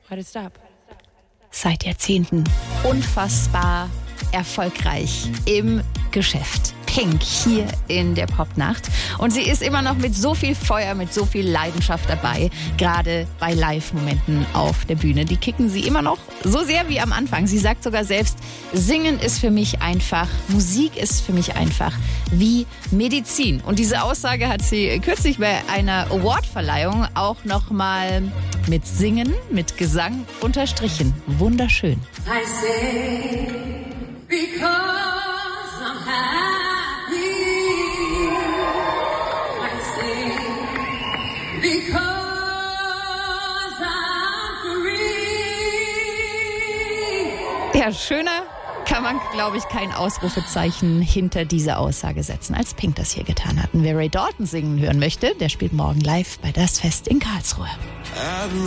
Why did it stop? Seit Jahrzehnten unfassbar erfolgreich im Geschäft. Pink hier in der Popnacht. Und sie ist immer noch mit so viel Feuer, mit so viel Leidenschaft dabei. Gerade bei Live-Momenten auf der Bühne. Die kicken sie immer noch so sehr wie am Anfang. Sie sagt sogar selbst, Singen ist für mich einfach, Musik ist für mich einfach wie Medizin. Und diese Aussage hat sie kürzlich bei einer Award-Verleihung auch nochmal mit Singen, mit Gesang unterstrichen. Wunderschön. I say, because I'm happy. I say, because I'm free. Ja, schöner kann man, glaube ich, kein Ausrufezeichen hinter diese Aussage setzen, als Pink das hier getan hat. Und wer Ray Dalton singen hören möchte, der spielt morgen live bei Das Fest in Karlsruhe.